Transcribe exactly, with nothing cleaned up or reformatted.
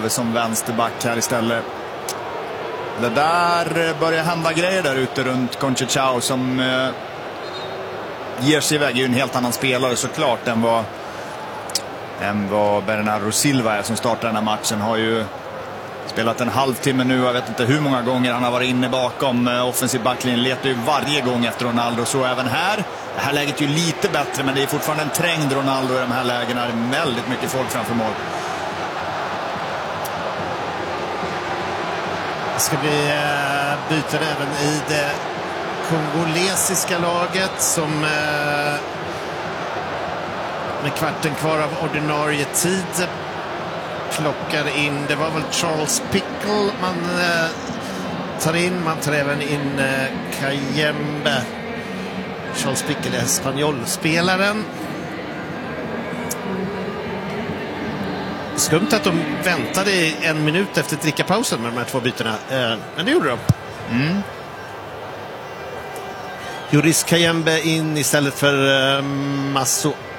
över som vänsterback här istället. Det där börjar hända grejer där ute runt Conceição som eh, ger sig iväg. Är ju en helt annan spelare såklart än vad, än vad Bernardo Silva är som startar den här matchen. Har ju spelat en halvtimme nu. Jag vet inte hur många gånger han har varit inne bakom eh, offensiv backlinjen. Letar ju varje gång efter Ronaldo. Så även här. Det här läget är ju lite bättre, men det är fortfarande en trängd Ronaldo i de här lägena. Det är väldigt mycket folk framför mål. Det ska bli äh, byten även i det kongolesiska laget som äh, med kvarten kvar av ordinarie tid plockar in. Det var väl Charles Pickle man äh, tar in. Man tar även in äh, Kayembe. Charles Pickle är spanjolspelaren. Skumt att de väntade en minut efter drickapausen med de här två bytena. Eh, men det gjorde de. Mm. Joris Kayembe in istället för eh, Masso